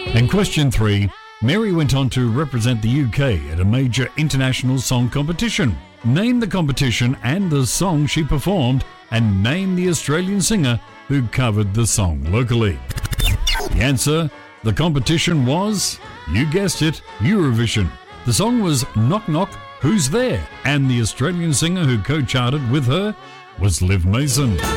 And question 3, Mary went on to represent the UK at a major international song competition. Name the competition and the song she performed, and name the Australian singer who covered the song locally. The answer, the competition was, you guessed it, Eurovision. The song was Knock Knock, Who's There? And the Australian singer who co-charted with her was Liv Mason.